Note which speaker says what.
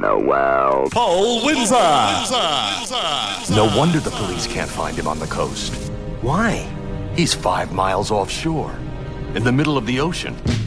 Speaker 1: Noel.
Speaker 2: Paul Windsor.
Speaker 3: No wonder the police can't find him on the coast.
Speaker 4: Why?
Speaker 3: He's 5 miles offshore, in the middle of the ocean.